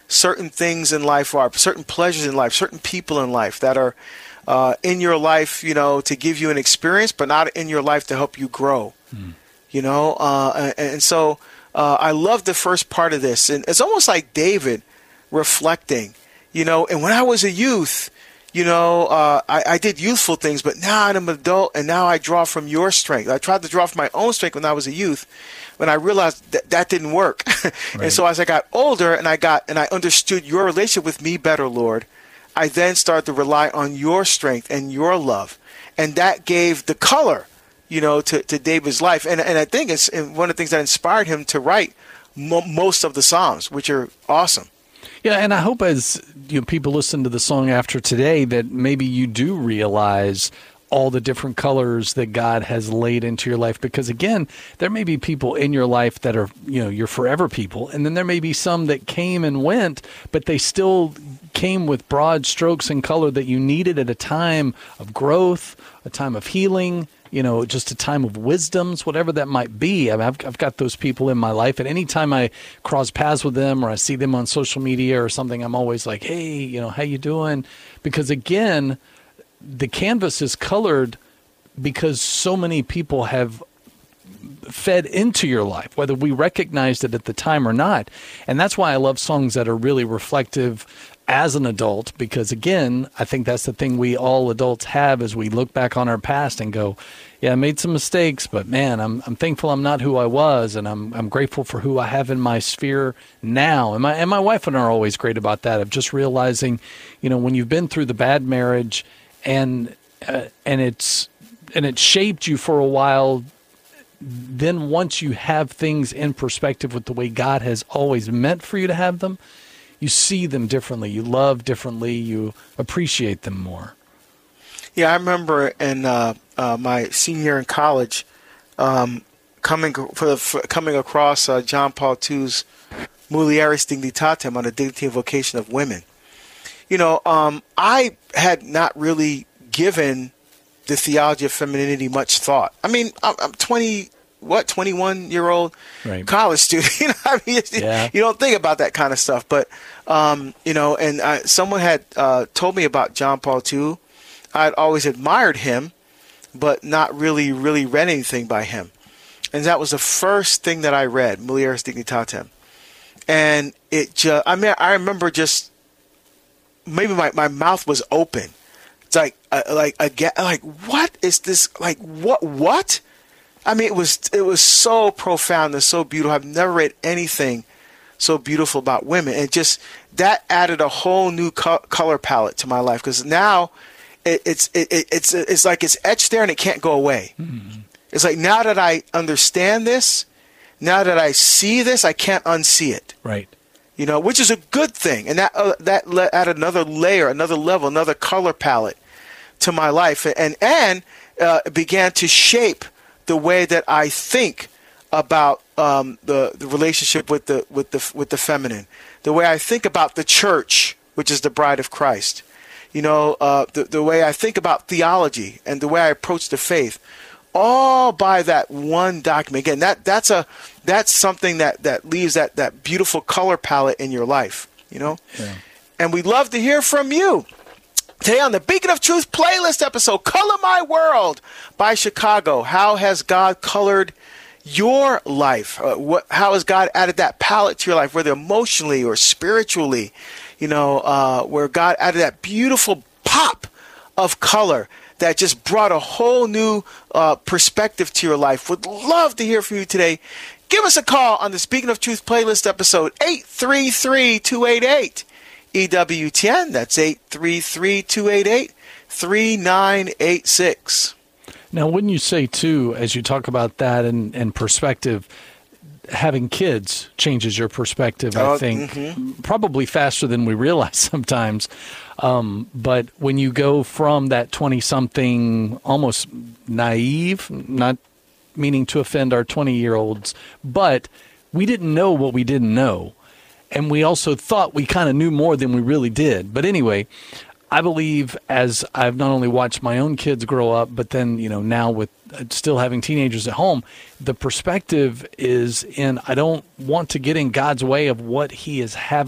certain things in life, or certain pleasures in life, certain people in life that are in your life, to give you an experience, but not in your life to help you grow. And so I love the first part of this. And it's almost like David reflecting, and when I was a youth, I did youthful things, but now I'm an adult, and now I draw from your strength. I tried to draw from my own strength when I was a youth, when I realized that didn't work. Right. And so as I got older and I understood your relationship with me better, Lord, I then started to rely on your strength and your love. And that gave the color, to David's life. And I think it's one of the things that inspired him to write most of the Psalms, which are awesome. Yeah, and I hope as people listen to the song after today that maybe you do realize all the different colors that God has laid into your life. Because again, there may be people in your life that are, your forever people. And then there may be some that came and went, but they still came with broad strokes and color that you needed at a time of growth, a time of healing, just a time of wisdoms, whatever that might be. I mean, I've got those people in my life, and anytime I cross paths with them or I see them on social media or something, I'm always like, hey, how you doing? Because again, the canvas is colored because so many people have fed into your life, whether we recognized it at the time or not. And that's why I love songs that are really reflective as an adult, because again, I think that's the thing we all adults have as we look back on our past and go, yeah, I made some mistakes, but man, I'm thankful I'm not who I was, and I'm grateful for who I have in my sphere now. And my wife and I are always great about that, of just realizing, when you've been through the bad marriage and it shaped you for a while, then once you have things in perspective with the way God has always meant for you to have them, you see them differently, you love differently, you appreciate them more. Yeah, I remember in my senior year in college, coming across John Paul II's Mulieris Dignitatem on the dignity and vocation of women. I had not really given the theology of femininity much thought. I mean, I'm 21-year-old right. college student. You don't think about that kind of stuff. But, someone had told me about John Paul II. I'd always admired him, but not really read anything by him. And that was the first thing that I read, Mulieris Dignitatem. And I remember just, maybe my mouth was open. It's like what is this? Like, what? I mean, it was so profound and so beautiful. I've never read anything so beautiful about women. And just that added a whole new color palette to my life, because now it's like it's etched there and it can't go away. Mm-hmm. It's like, now that I understand this, now that I see this, I can't unsee it. Right. Which is a good thing. And that added another layer, another level, another color palette to my life, and began to shape the way that I think about the relationship with the feminine, the way I think about the church, which is the bride of Christ. The way I think about theology and the way I approach the faith, all by that one document. Again, that's something that leaves that beautiful color palette in your life. Yeah. And we'd love to hear from you. Today on the Beacon of Truth playlist episode, Color My World by Chicago. How has God colored your life? How has God added that palette to your life, whether emotionally or spiritually? Where God added that beautiful pop of color that just brought a whole new perspective to your life. Would love to hear from you today. Give us a call on the Speaking of Truth playlist episode, 833-288. EWTN, that's 833-288-3986. Now, wouldn't you say, too, as you talk about that and perspective, having kids changes your perspective, I think, probably faster than we realize sometimes. But when you go from that 20-something, almost naive, not meaning to offend our 20-year-olds, but we didn't know what we didn't know. And we also thought we kind of knew more than we really did. But anyway, I believe as I've not only watched my own kids grow up, but then, now with still having teenagers at home, the perspective is I don't want to get in God's way of what he is having